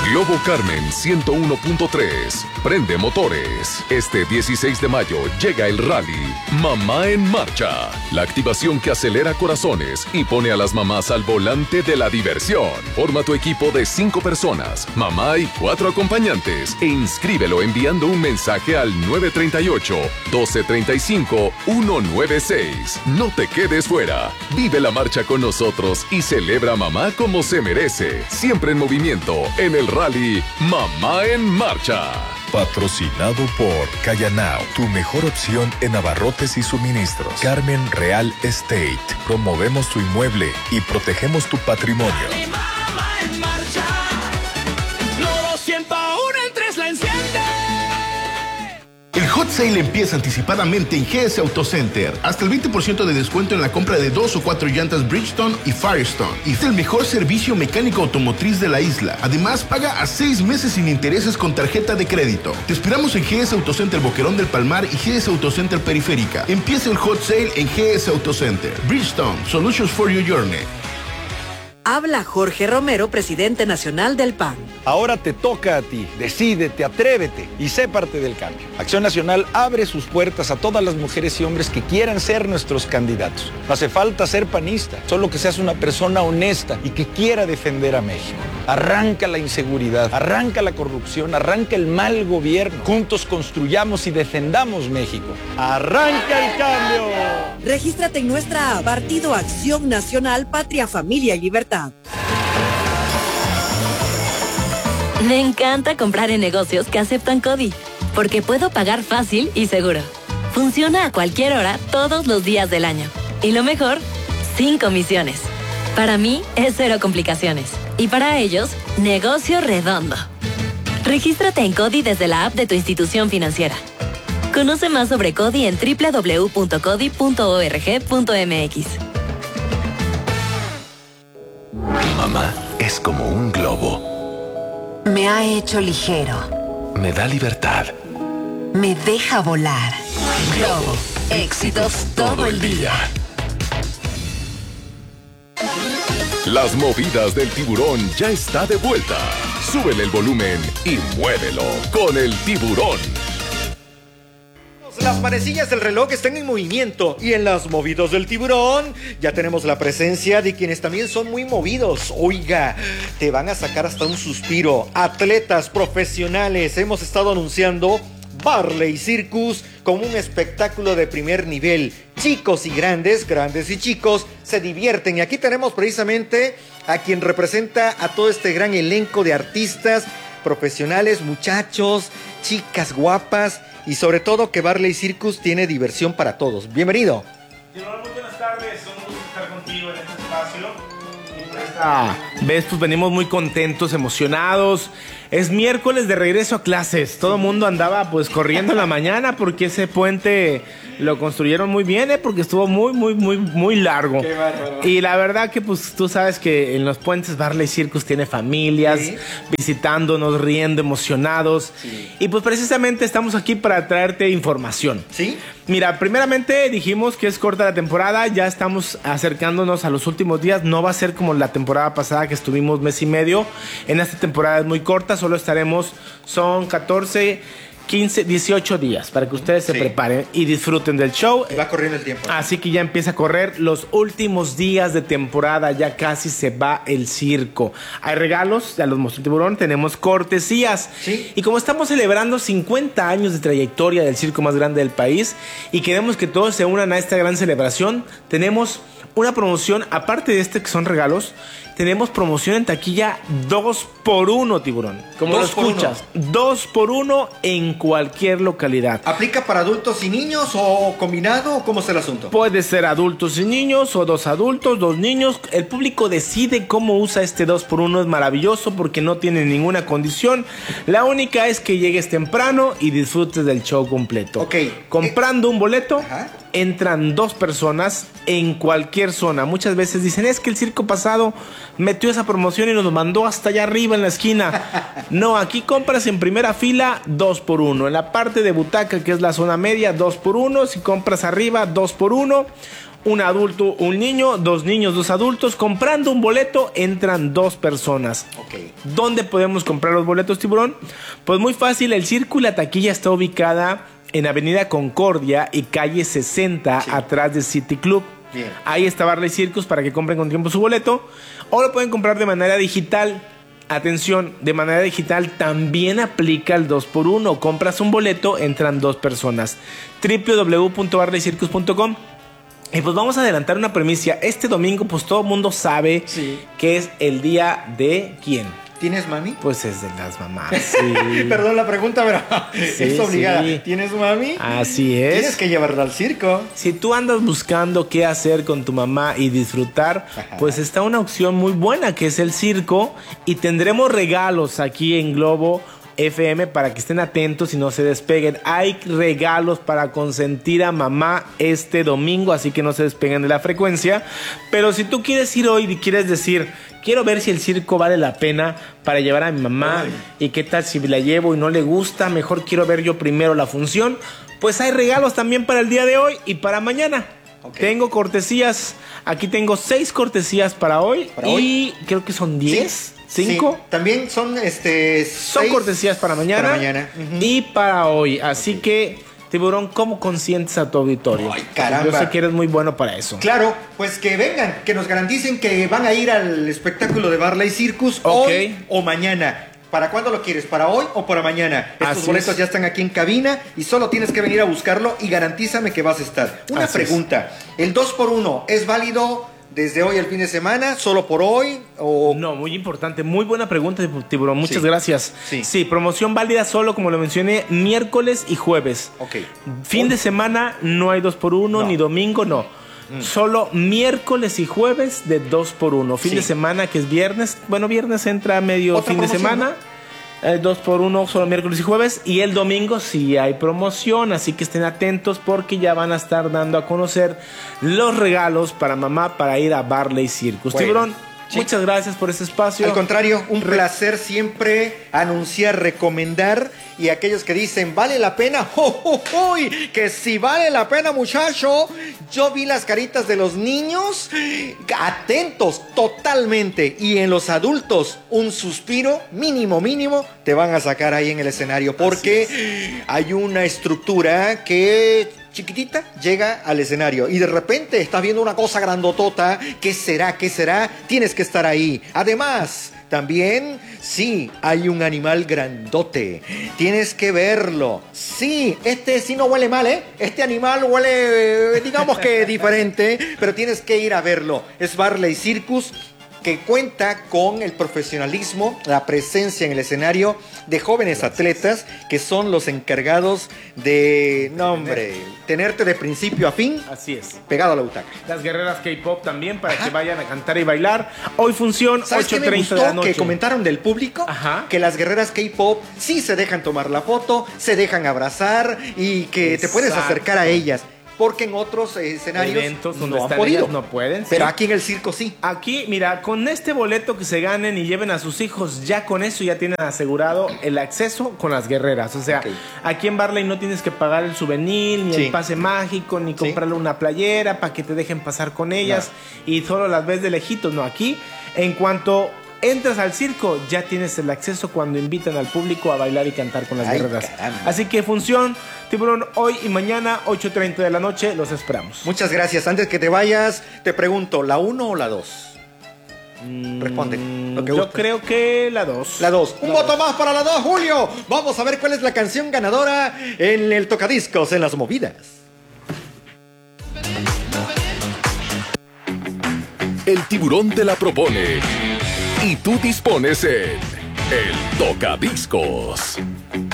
Globo Carmen 101.3. Prende motores. Este 16 de mayo llega el rally Mamá en Marcha. La activación que acelera corazones y pone a las mamás al volante de la diversión. Forma tu equipo de 5 personas, mamá y 4 acompañantes. E inscríbelo enviando un mensaje al 938-1235-196. No te quedes fuera. Vive la marcha con nosotros y celebra a mamá como se merece. Siempre en movimiento en el rally Mamá en Marcha. Patrocinado por Cayanao, tu mejor opción en abarrotes y suministros. Carmen Real Estate. Promovemos tu inmueble y protegemos tu patrimonio. Mamá en Marcha. Globo 101 en 3 la enciende. El Hot Sale empieza anticipadamente en GS Auto Center. Hasta el 20% de descuento en la compra de 2 o 4 llantas Bridgestone y Firestone. Y es el mejor servicio mecánico automotriz de la isla. Además, paga a 6 meses sin intereses con tarjeta de crédito. Te esperamos en GS Auto Center Boquerón del Palmar y GS Auto Center Periférica. Empieza el Hot Sale en GS Auto Center. Bridgestone, Solutions for Your Journey. Habla Jorge Romero, presidente nacional del PAN. Ahora te toca a ti. Decídete, atrévete y sé parte del cambio. Acción Nacional abre sus puertas a todas las mujeres y hombres que quieran ser nuestros candidatos. No hace falta ser panista, solo que seas una persona honesta y que quiera defender a México. Arranca la inseguridad, arranca la corrupción, arranca el mal gobierno. Juntos construyamos y defendamos México. ¡Arranca el cambio! Regístrate en nuestra app, Partido Acción Nacional, Patria, Familia y Libertad. Me encanta comprar en negocios que aceptan CODI, porque puedo pagar fácil y seguro. Funciona a cualquier hora, todos los días del año. Y lo mejor, sin comisiones. Para mí, es cero complicaciones. Y para ellos, negocio redondo. Regístrate en CODI desde la app de tu institución financiera. Conoce más sobre CODI en www.codi.org.mx. Mamá es como un globo. Me ha hecho ligero. Me da libertad. Me deja volar. Globo. Éxitos todo el día. Las movidas del tiburón ya está de vuelta. Súbele el volumen y muévelo con el tiburón. Las manecillas del reloj están en movimiento y en las movidas del tiburón ya tenemos la presencia de quienes también son muy movidos. Oiga, te van a sacar hasta un suspiro. Atletas profesionales, hemos estado anunciando Barley Circus como un espectáculo de primer nivel. Chicos y grandes, grandes y chicos se divierten. Y aquí tenemos precisamente a quien representa a todo este gran elenco de artistas profesionales, muchachos, chicas guapas. Y sobre todo que Barley Circus tiene diversión para todos. Bienvenido. Muy buenas tardes, un gusto estar contigo en este espacio. Y por esta vez pues venimos muy contentos, emocionados. Es miércoles de regreso a clases. Todo el mundo andaba pues corriendo en la mañana porque ese puente lo construyeron muy bien, porque estuvo muy largo. Qué bárbaro. Y la verdad que pues tú sabes que en los puentes Barley Circus tiene familias, ¿sí?, visitándonos, riendo, emocionados. Sí. Y pues precisamente estamos aquí para traerte información. ¿Sí? Mira, primeramente dijimos que es corta la temporada, ya estamos acercándonos a los últimos días. No va a ser como la temporada pasada que estuvimos mes y medio. En esta temporada es muy corta, solo estaremos, son 14, 15, 18 días para que ustedes se preparen y disfruten del show. Va corriendo el tiempo. Así que ya empieza a correr los últimos días de temporada, ya casi se va el circo. Hay regalos a los Monstruos Tiburón, tenemos cortesías. ¿Sí? Y como estamos celebrando 50 años de trayectoria del circo más grande del país y queremos que todos se unan a esta gran celebración, tenemos una promoción, aparte de este que son regalos, tenemos promoción en taquilla 2x1, tiburón. Como lo escuchas, 2x1 en cualquier localidad. ¿Aplica para adultos y niños o combinado o cómo es el asunto? Puede ser adultos y niños o 2 adultos, 2 niños. El público decide cómo usa este 2x1. Es maravilloso porque no tiene ninguna condición. La única es que llegues temprano y disfrutes del show completo. Ok. Comprando un boleto, entran 2 personas en cualquier zona. Muchas veces dicen, es que el circo pasado metió esa promoción y nos mandó hasta allá arriba en la esquina. No, aquí compras en primera fila 2x1. En la parte de butaca, que es la zona media, 2x1. Si compras arriba, 2x1. un adulto, un niño, 2 niños, 2 adultos. Comprando un boleto entran 2 personas. Ok. ¿Dónde podemos comprar los boletos, Tiburón? Pues muy fácil, el circo y la taquilla está ubicada en Avenida Concordia y calle 60, atrás de City Club. Bien. Ahí está Barley Circus para que compren con tiempo su boleto. O lo pueden comprar de manera digital. Atención, de manera digital también aplica el 2x1. Compras un boleto, entran 2 personas. www.barleycircus.com. Y pues vamos a adelantar una premisa. Este domingo pues todo el mundo sabe que es el día de ¿quién? ¿Tienes mami? Pues es de las mamás. Sí. Perdón la pregunta, pero es obligada. Sí. ¿Tienes mami? Así es. Tienes que llevarla al circo. Si tú andas buscando qué hacer con tu mamá y disfrutar, pues está una opción muy buena que es el circo. Y tendremos regalos aquí en Globo FM para que estén atentos y no se despeguen. Hay regalos para consentir a mamá este domingo, así que no se despeguen de la frecuencia. Pero si tú quieres ir hoy y quieres decir, quiero ver si el circo vale la pena para llevar a mi mamá, y qué tal si la llevo y no le gusta, mejor quiero ver yo primero la función, pues hay regalos también para el día de hoy y para mañana. Tengo cortesías, aquí tengo 6 cortesías para hoy y creo que son 10. ¿5? Sí, también son son cortesías para mañana, y para hoy. Así que, Tiburón, ¿cómo consientes a tu auditorio? Ay, caramba. Yo sé que eres muy bueno para eso. Claro, pues que vengan, que nos garanticen que van a ir al espectáculo de Barley Circus hoy o mañana. ¿Para cuándo lo quieres? ¿Para hoy o para mañana? Estos boletos ya están aquí en cabina y solo tienes que venir a buscarlo y garantízame que vas a estar. Una pregunta, ¿el 2x1 es válido desde hoy al fin de semana? ¿Solo por hoy? O... No, muy importante, muy buena pregunta, Tiburón, muchas gracias. Sí, promoción válida solo, como lo mencioné, miércoles y jueves. Fin de semana no hay 2x1, ni domingo, no. Solo miércoles y jueves de 2x1. Fin de semana, que es viernes. Bueno, viernes entra medio fin de semana. 2x1 solo miércoles y jueves. Y el domingo sí hay promoción. Así que estén atentos porque ya van a estar dando a conocer los regalos para mamá para ir a Barley Circus. Tiburón, muchas gracias por este espacio. Al contrario, un placer siempre anunciar, recomendar. Y aquellos que dicen, ¿vale la pena? Que si vale la pena, muchacho. Yo vi las caritas de los niños atentos totalmente. Y en los adultos, un suspiro mínimo, te van a sacar ahí en el escenario. Porque hay una estructura que chiquitita llega al escenario y de repente estás viendo una cosa grandotota. ¿Qué será? Tienes que estar ahí. Además, también, sí, hay un animal grandote. Tienes que verlo. Sí, este sí no huele mal, ¿eh? Este animal huele, digamos que diferente, pero tienes que ir a verlo. Es Barley Circus, que cuenta con el profesionalismo, la presencia en el escenario de jóvenes atletas que son los encargados de, tenerte de principio a fin. Así es. Pegado a la butaca. Las guerreras K-pop también para que vayan a cantar y bailar. Hoy función 8:30 de la noche. Que comentaron del público que las guerreras K-pop sí se dejan tomar la foto, se dejan abrazar y que te puedes acercar a ellas. Porque en otros escenarios eventos donde no han podido. No pueden. Pero aquí en el circo sí. Aquí, mira, con este boleto que se ganen y lleven a sus hijos, ya con eso ya tienen asegurado el acceso con las guerreras. O sea, aquí en Barley no tienes que pagar el souvenir, ni el pase mágico, ni comprarle una playera para que te dejen pasar con ellas y solo las ves de lejitos. No, aquí, en cuanto entras al circo, ya tienes el acceso cuando invitan al público a bailar y cantar con las guerreras. Caramba. Así que función, Tiburón, hoy y mañana, 8:30 de la noche, los esperamos. Muchas gracias. Antes que te vayas, te pregunto, ¿la 1 o la 2? Responde. Yo creo que la 2. La 2. Un voto más para la 2, Julio. Vamos a ver cuál es la canción ganadora en el tocadiscos, en las movidas. El Tiburón te la propone y tú dispones en el tocadiscos.